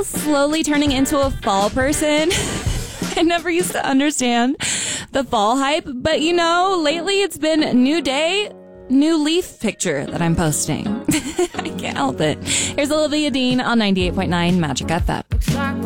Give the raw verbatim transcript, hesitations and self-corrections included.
now slowly turning into a fall person. I never used to understand the fall hype, but you know, lately it's been new day, new leaf picture that I'm posting. I can't help it. Here's Olivia Dean on ninety-eight point nine Magic F M.